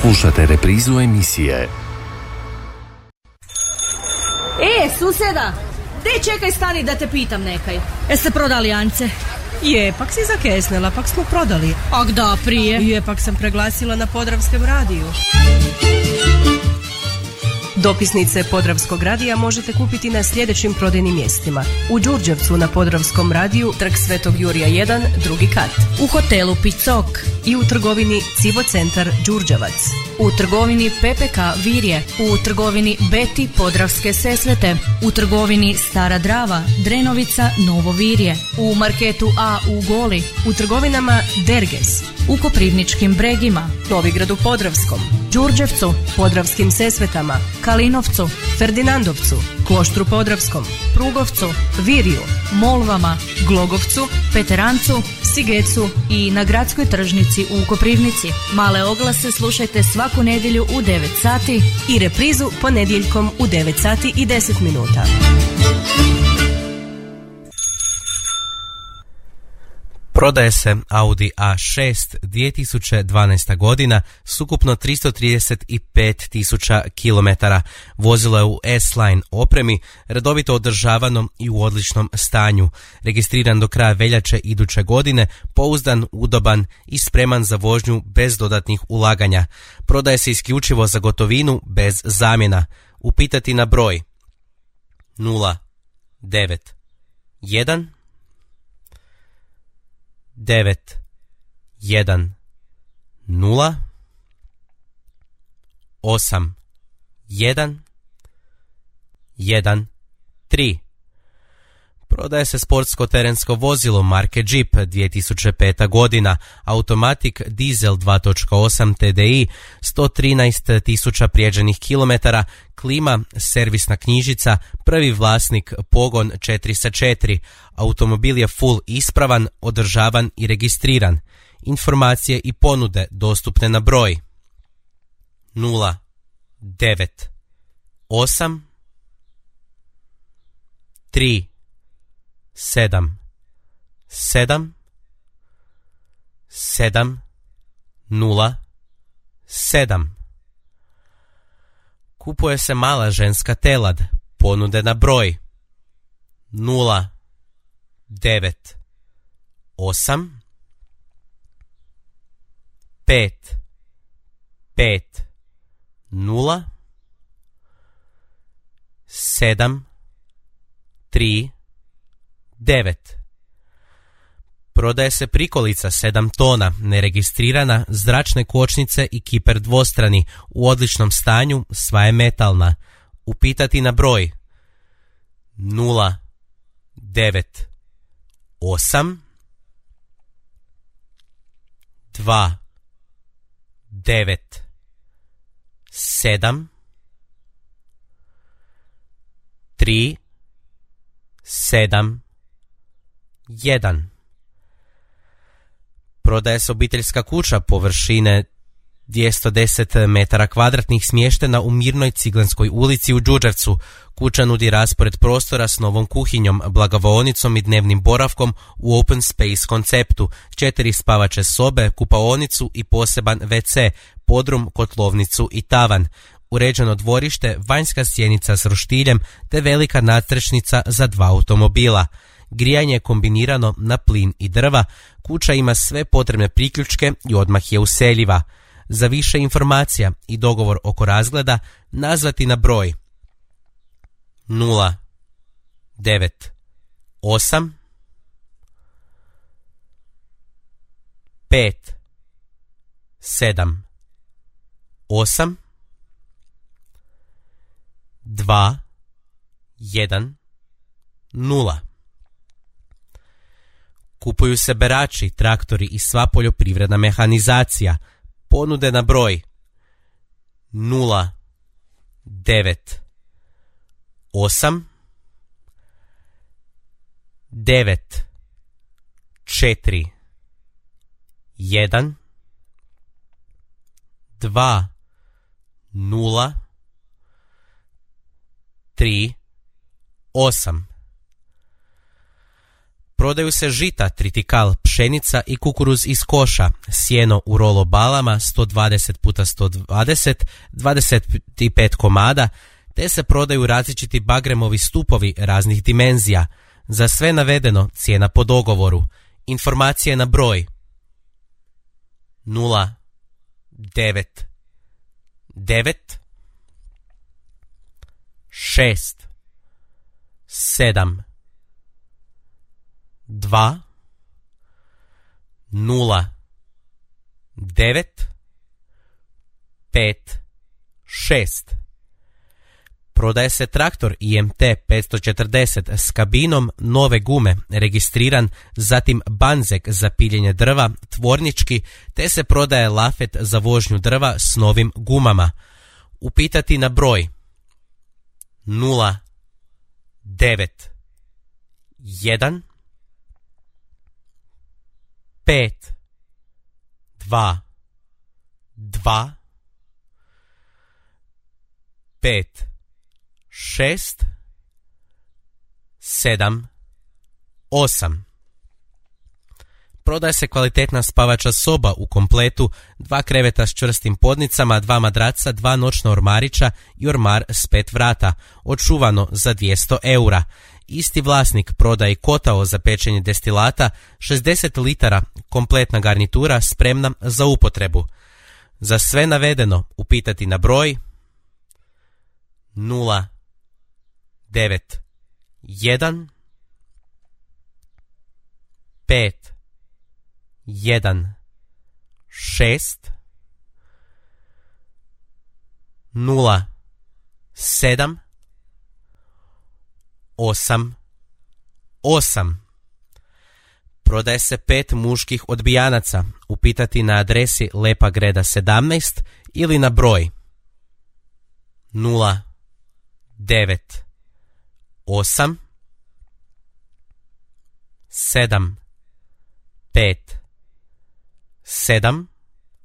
Slušate reprizu emisije. Suseda, dej čekaj, stani da te pitam nekaj. Jeste prodali Ance? Je, pak si zakesnela, pak smo prodali. Ak da, prije. Je, pak sam preglasila na Podravskom radiju. Dopisnice Podravskog radija možete kupiti na sljedećim prodajnim mjestima: u Đurđevcu na Podravskom radiju, Trg Svetog Jurija 1, drugi kat; u hotelu Picok i u trgovini Civo Centar Đurđevac; u trgovini PPK Virje, u trgovini Beti Podravske Sesvete, u trgovini Stara Drava, Drenovica, Novo Virje, u marketu A u Goli, u trgovinama Derges, u Koprivničkim Bregima, Novigradu Podravskom, Đurđevcu, Podravskim Sesvetama, Kalinovcu, Ferdinandovcu, Kloštru Podravskom, Prugovcu, Virju, Molvama, Glogovcu, Peterancu, Sigecu i na Gradskoj tržnici u Koprivnici. Male oglase slušajte svaku nedjelju u 9 sati i reprizu ponedjeljkom u 9 sati i 10 minuta. Prodaje se Audi A6 2012. godina s ukupno 335.000 km. Vozilo je u S-Line opremi, redovito održavano i u odličnom stanju. Registriran do kraja veljače iduće godine, pouzdan, udoban i spreman za vožnju bez dodatnih ulaganja. Prodaje se isključivo za gotovinu bez zamjena. Upitati na broj 091 9 1 0 8 1 1 3. Prodaje se sportsko terensko vozilo marke Jeep 2005. godina, automatik dizel 2.8 TDI, 113.000 prijeđenih kilometara, klima, servisna knjižica, prvi vlasnik, pogon 4x4. Automobil je full ispravan, održavan i registriran. Informacije i ponude dostupne na broj 0 9 8 3 7 7 7 0 7. Kupuje se mala ženska telad. Ponude na broj 0 9 8 5 5 0 7 3 9. Prodaje se prikolica 7 tona, neregistrirana, zračne kočnice i kiper dvostrani, u odličnom stanju, sva je metalna. Upitati na broj 0 9 8 2 9 7 3 7 1. Prodaje se obiteljska kuća površine 210 metara kvadratnih smještena u mirnoj Ciglenskoj ulici u Đurđevcu. Kuća nudi raspored prostora s novom kuhinjom, blagovaonicom i dnevnim boravkom u open space konceptu, 4 spavače sobe, kupaonicu i poseban WC, podrum, kotlovnicu i tavan. Uređeno dvorište, vanjska stjenica s roštiljem te velika nadstrešnica za 2 automobila. Grijanje je kombinirano na plin i drva, kuća ima sve potrebne priključke i odmah je useljiva. Za više informacija i dogovor oko razgleda nazvati na broj 0 9 8 5 7 8 2 1 0. Kupuju se berači, traktori i sva poljoprivredna mehanizacija. Ponude na broj 0 9 8 9 4 1 2 0 3 8. Prodaju se žita, tritikal, pšenica i kukuruz iz koša, sjeno u rolo balama 120x120, 25 komada, te se prodaju različiti bagremovi stupovi raznih dimenzija. Za sve navedeno cijena po dogovoru. Informacije na broj 099 6 7 2 0 9 5 6. Prodaje se traktor IMT 540 s kabinom nove gume, registriran, zatim banzek za piljenje drva, tvornički, te se prodaje lafet za vožnju drva s novim gumama. Upitati na broj 0 9 1 5 2 2 5 6 7 8. Prodaje se kvalitetna spavača soba u kompletu, 2 kreveta s čvrstim podnicama, 2 madraca, 2 noćna ormarića i ormar s 5 vrata, očuvano za 200 eura. Isti vlasnik prodaje i kotao za pečenje destilata, 60 litara, kompletna garnitura spremna za upotrebu. Za sve navedeno upitati na broj 0 9 1 5 1 6 0 7 8 8. Prodaje se 5 muških odbijanaca. Upitati na adresi Lepa Greda 17 ili na broj 0 9 8 7 5 7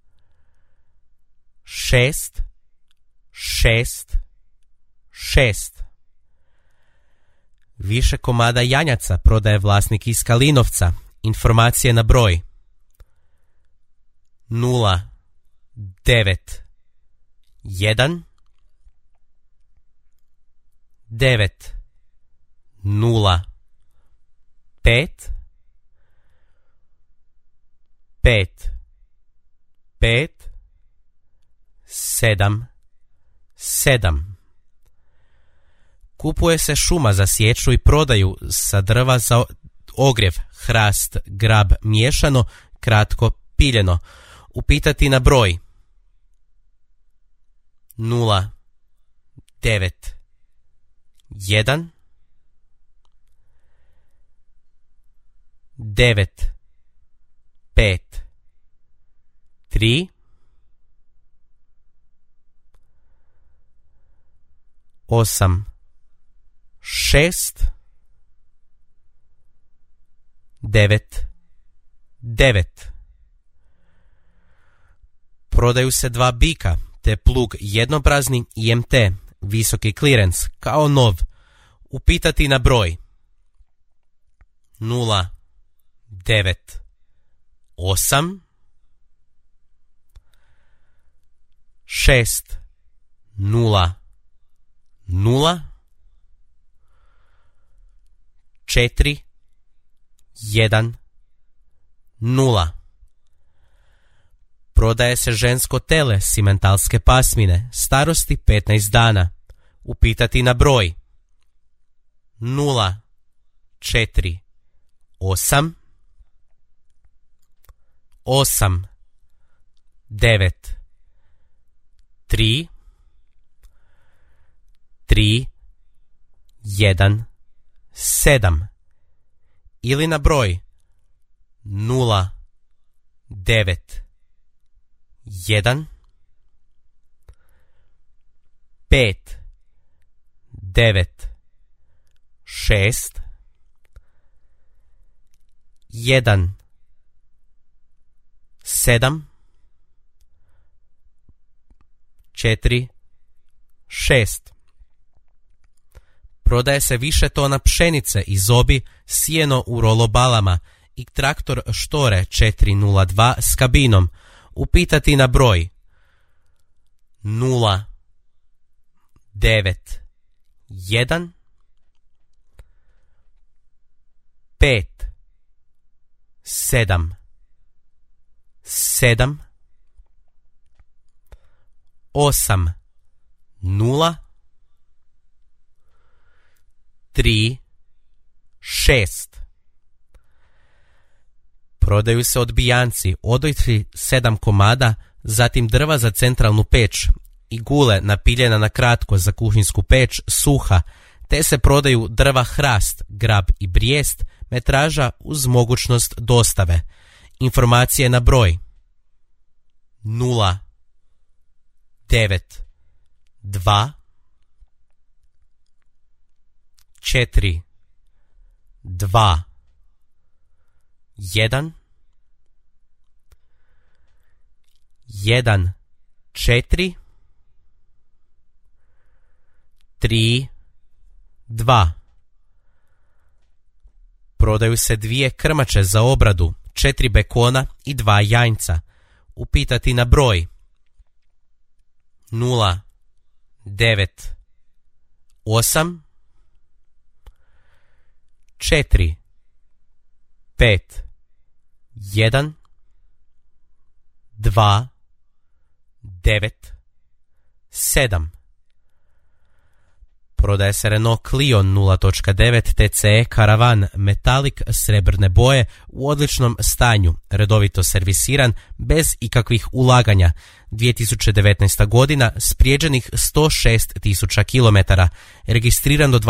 6 6 6. Više komada janjaca prodaje vlasnik iz Kalinovca. Informacije na broj 0 9 1 9 0 5 5 5 7 7. Kupuje se šuma za sječu i prodaju sa drva za ogrjev, hrast, grab miješano, kratko piljeno. Upitati na broj 0 9 1 9 5 3 8 6 9 9. Prodaju se 2 bika te plug jednobrazni IMT, visoki klirens, kao nov. Upitati na broj 0 9 8 6 0 0 4 1 0. Prodaje se žensko tele simentalske pasmine, starosti 15 dana. Upitati na broj 0 4 8 8 9 3 3 1 7 ili na broj 0 9 1 5 9 6 1 7 4 6. Prodaje se više tona pšenice i zobi, sjeno u rolobalama i traktor Štore 402 s kabinom. Upitati na broj 0 9 1 5 7 7 8 0 3 6. Prodaju se odbijanci, odojci 7 komada, zatim drva za centralnu peć i gule napiljena na kratko za kuhinsku peć, suha, te se prodaju drva hrast, grab i brijest, metraža uz mogućnost dostave. Informacije na broj 0 9 2 4 2 1 1 4 3 2. Prodaju se 2 krmače za obradu, 4 bekona i 2 janjca. Upitati na broj 0 9 8 4 5 1 2 9 7. Prodaje se Renault Clio 0.9 TCE Karavan metalik srebrne boje u odličnom stanju, redovito servisiran, bez ikakvih ulaganja. 2019. godina s prijeđenih 106.000 km, registriran do